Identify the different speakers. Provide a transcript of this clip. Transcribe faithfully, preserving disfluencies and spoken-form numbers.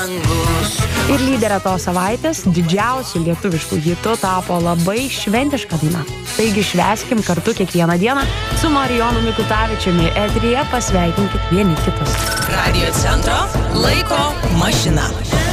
Speaker 1: Ir lyderė tos savaitės didžiausių lietuviškų hitų tapo labai šventiška daina. Taigi švęskim kartu kiekvieną dieną su Marijonu Mikutavičiumi. Eteryje pasveikinkit vieni kitus.
Speaker 2: Radio centro laiko mašina.